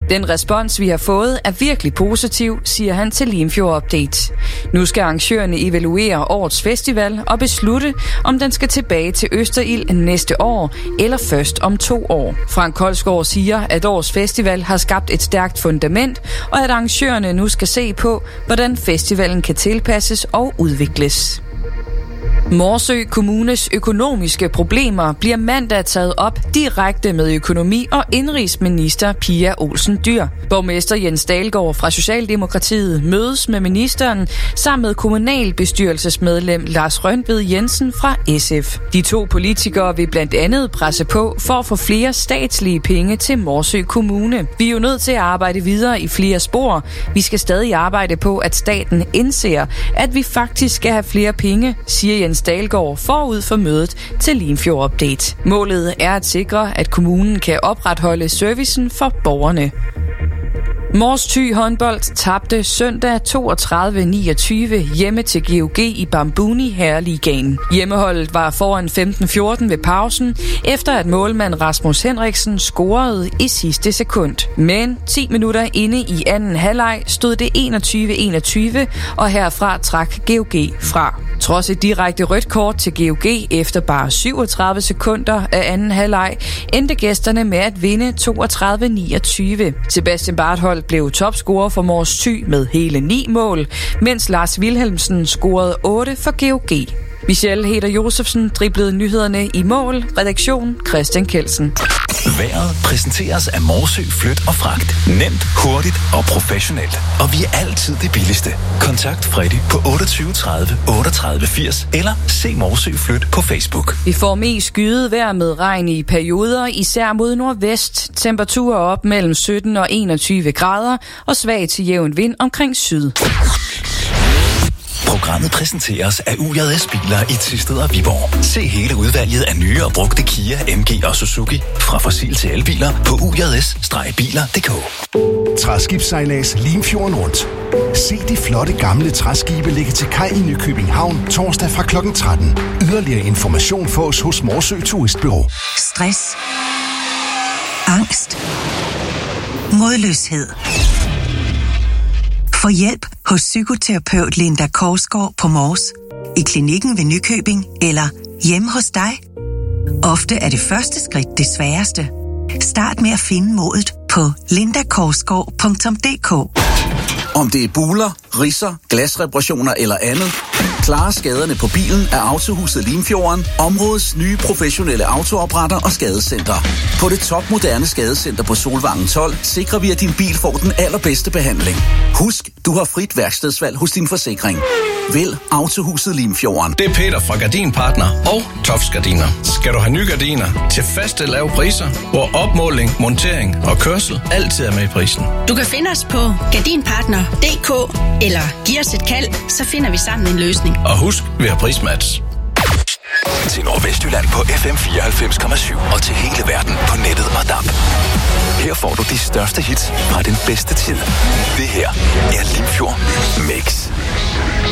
Den respons, vi har fået, er virkelig positiv, siger han til Limfjord Update. Nu skal arrangørerne evaluere årets festival og beslutte, om den skal tilbage til Østerild næste år eller først om 2 år. Frank Koldskov siger, at årets festival har skabt et stærkt fundament, og at arrangørerne nu skal se på, hvordan festivalen kan tilpasses og udvikles. Morsø Kommunes økonomiske problemer bliver mandag taget op direkte med økonomi- og indenrigsminister Pia Olsen Dyhr. Borgmester Jens Dalgaard fra Socialdemokratiet mødes med ministeren sammen med kommunalbestyrelsesmedlem Lars Røntved Jensen fra SF. De 2 politikere vil blandt andet presse på for at få flere statslige penge til Morsø Kommune. Vi er jo nødt til at arbejde videre i flere spor. Vi skal stadig arbejde på, at staten indser, at vi faktisk skal have flere penge, siger Jens Dalgaard forud for mødet til Limfjord Update. Målet er at sikre, at kommunen kan opretholde servicen for borgerne. Mors Thy håndbold tabte søndag 32-29 hjemme til GOG i Bambuni Herreligaen. Hjemmeholdet var foran 15-14 ved pausen, efter at målmand Rasmus Henriksen scorede i sidste sekund. Men 10 minutter inde i anden halvleg stod det 21-21, og herfra trak GOG fra. Trods et direkte rødt kort til GOG efter bare 37 sekunder af anden halvleg, endte gæsterne med at vinde 32-29. Sebastian Barthold blev topscorer for Mors Thy med hele 9 mål, mens Lars Wilhelmsen scorede 8 for GOG. Michelle Heder Josefsen driblede nyhederne i mål. Redaktion Christian Kelsen. Vejret præsenteres af Morsø Flyt og Fragt. Nemt, hurtigt og professionelt. Og vi er altid det billigste. Kontakt Freddy på 28 30 38 80 eller se Morsø Flyt på Facebook. Vi får mest skyet vejr med regn i perioder, især mod nordvest. Temperaturer op mellem 17 og 21 grader og svag til jævn vind omkring syd. Programmet præsenteres af UJS Biler i Thisted og Viborg. Se hele udvalget af nye og brugte Kia, MG og Suzuki fra fossil til elbiler på ujs-biler.dk. Træskibssejlads Limfjorden rundt. Se de flotte gamle træskibe ligge til kaj i Nykøbing Havn torsdag fra kl. 13. Yderligere information fås hos Morsø Turistbureau. Stress. Angst. Modløshed. Få hjælp hos psykoterapeut Linda Korsgaard på Mors, i klinikken ved Nykøbing eller hjemme hos dig. Ofte er det første skridt det sværeste. Start med at finde modet på lindakorsgaard.dk. Om det er buler, ridser, glasreparationer eller andet, klare skaderne på bilen er Autohuset Limfjorden, områdets nye professionelle autoopretter og skadecenter. På det topmoderne skadecenter på Solvangen 12 sikrer vi, at din bil får den allerbedste behandling. Husk, du har frit værkstedsvalg hos din forsikring. Vælg Autohuset Limfjorden. Det er Peter fra Gardinpartner og Tofs Gardiner. Skal du have nye gardiner til faste lave priser, hvor opmåling, montering og kørsel altid er med i prisen. Du kan finde os på gardinpartner.dk eller giv os et kald, så finder vi sammen en løsning. Og husk, vi har prismatch. Til Nordvestjylland på FM 94,7 og til hele verden på nettet og DAB. Her får du de største hits fra den bedste tid. Det her er Limfjord Mix.